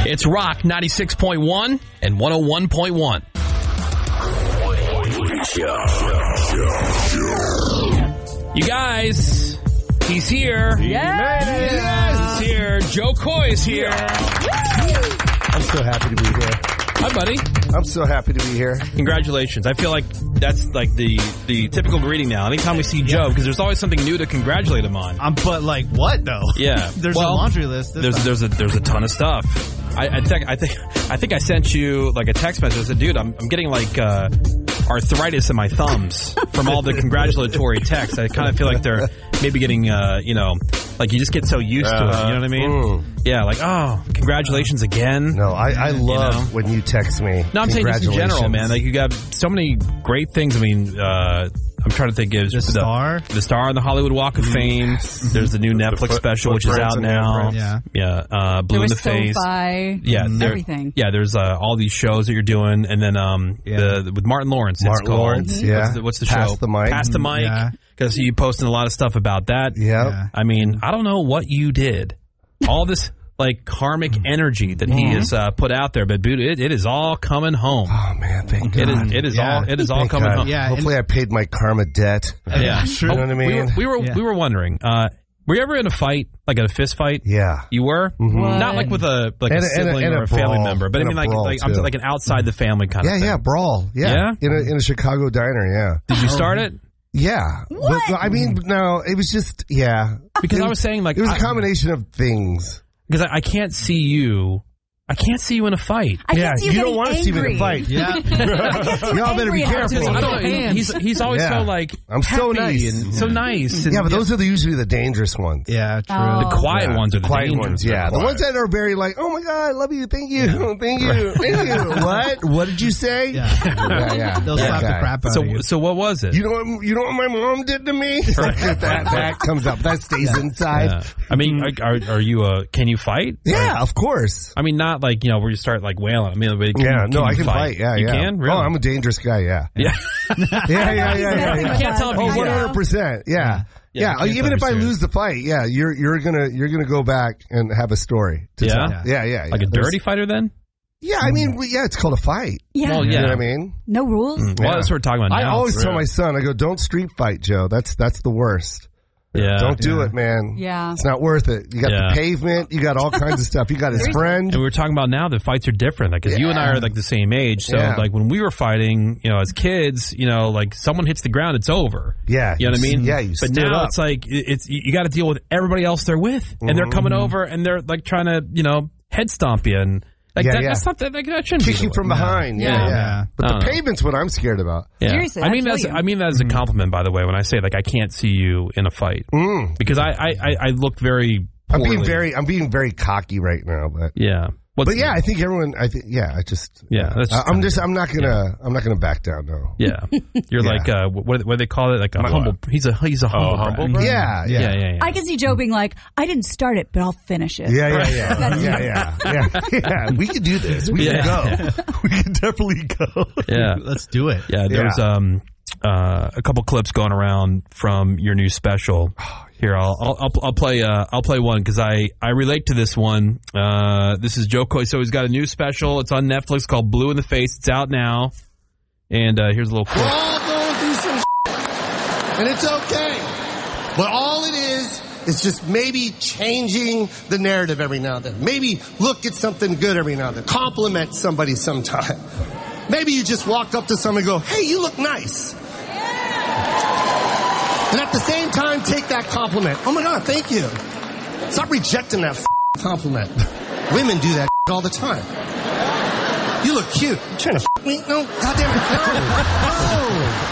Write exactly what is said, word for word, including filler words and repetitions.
It's Rock ninety-six point one and one oh one point one. You guys, he's here. Yes. He's here. Joe Coy is here. I'm so happy to be here. Hi, buddy. I'm so happy to be here. Congratulations. I feel like that's like the, the typical greeting now. Anytime we see Joe, because there's always something new to congratulate him on. Um, but like what though? Yeah. There's well, a laundry list. There's time. there's a there's a ton of stuff. I, I think I think I think I sent you like a text message. I said, dude, I'm I'm getting like uh, arthritis in my thumbs from all the congratulatory texts. I kind of feel like they're maybe getting uh, you know, like you just get so used uh, to it. You know what I mean? Mm. Yeah, like oh, congratulations again. No, I, I love you know? when you text me. No, I'm saying just in general, man. Like you got so many great things. I mean, uh, I'm trying to think of the star, the star on the Hollywood Walk of Fame. Yes. There's the new Netflix the foot, special, which is out now. Yeah, yeah. Uh, Blue in the Face. Fi, yeah, there, everything. Yeah, there's uh, all these shows that you're doing, and then um, yeah. the, with Martin Lawrence. Martin it's called, Lawrence. Mm-hmm. Yeah. What's the, what's the Pass show? the mic. Pass the mic. Because yeah. you posting a lot of stuff about that. Yep. Yeah. I mean, I don't know what you did. All this. Like karmic energy that he mm-hmm. has uh, put out there, but dude, it, it is all coming home. Oh man, thank God! It is, it is yeah. all it is all thank coming God. home. Yeah, hopefully I paid my karma debt. Yeah, you know what I mean. We were we were, yeah. we were wondering. Uh, were you ever in a fight, like in a fist fight? Yeah, you were. Mm-hmm. Not like with a like and a sibling and a, and or a, a family brawl. member, but and I mean like like I'm like an outside the family kind yeah, of thing. Yeah, brawl. Yeah, yeah, in a in a Chicago diner. Yeah. Did you start it? Yeah. What? But, I mean, no, it was just yeah. Because it I was saying like it was I, a combination of things. Because I, I can't see you. I can't see you in a fight. I yeah, can't see you, you don't want to see me in a fight. Yeah, y'all better be careful. I don't know. He's he's always yeah. so like I'm so nice and so nice. And, yeah, but those are the, usually the dangerous ones. Yeah, true. Oh. The quiet yeah, ones are the quiet dangerous ones. Yeah, the ones that are very like, oh my God, I love you, thank you, thank you, thank you. What? What did you say? Yeah, yeah, yeah. They'll yeah, slap the guy. crap out So of you. so what was it? You know what? You know what my mom did to me? that that comes up. That stays Yeah. inside. Yeah. I mean, are are you a? Can you fight? Yeah, of course. I mean, not like you know where you start like wailing. I mean, can, Yeah, can no, you I can fight. fight. Yeah, you yeah. can. Really? Oh, I'm a dangerous guy. Yeah. Yeah. yeah, yeah, yeah, yeah, yeah. I can't tell if Oh, he's one hundred percent. Yeah. Yeah, Yeah. I can't Even tell if I if he's lose the fight, yeah, you're you're gonna you're gonna go back and have a story to Yeah? tell. Yeah, yeah, yeah. Like a There's- dirty fighter, then? Yeah, I mean, we- yeah, it's called a fight. Yeah. Well, You yeah. know what I mean? No rules. Well, that's what we're talking about I now. always It's tell real. my son, I go, don't street fight, Joe. That's that's the worst. Yeah. Don't do Yeah. it, man. Yeah. It's not worth it. You got Yeah. the pavement. You got all kinds of stuff. You got his friend. And we were talking about now that fights are different, like because you and I are like the same age. So Yeah. like when we were fighting, you know, as kids, you know, like someone hits the ground, it's over. Yeah. You know what I mean? Yeah, you But stood now up. it's like it- it's you got to deal with everybody else they're with, and they're coming over and they're like trying to you know head stomp you and like Yeah, that, yeah. that's not that, that, that shouldn't Kick be you the from way. behind. Yeah. Yeah. yeah. Yeah. But I the don't know. pavement's what I'm scared about. Yeah. Seriously, I mean I'd that's kill you. I mean that as a compliment, by the way, when I say like I can't see you in a fight Mm. because I I, I, I look very I'm poorly. being very, I'm being very cocky right now, but, yeah. What's but yeah, I think everyone, I think, yeah, I just, Yeah, that's I, just I'm kinda- just, I'm not gonna, I'm not gonna back down, no. Yeah, you're Yeah. like uh, what what do they call it? Like a humble. He's a he's a humble. humble brat. brat? Yeah, yeah, Yeah, yeah, yeah. I can see Joe being like, I didn't start it, but I'll finish it. Yeah, yeah, yeah, That's- yeah, yeah, yeah, yeah. We can do this. We Yeah. can go. We can definitely go. yeah, Let's do it. yeah. There's Yeah. um uh, a couple clips going around from your new special. Here, I'll I'll I'll, I'll play uh, I'll play one because I, I relate to this one. Uh, this is Joe Coy. So he's got a new special. It's on Netflix called Blue in the Face. It's out now. And uh, here's a little clip. We're all going through some shit, and it's okay. But all it is is just maybe changing the narrative every now and then. Maybe look at something good every now and then. Compliment somebody sometime. Maybe you just walk up to someone and go, hey, you look nice. And at the same time, take that compliment. Oh my God, thank you. Stop rejecting that f- compliment. Women do that all the time. You look cute. You trying to f- me? No, goddamn it, no. No.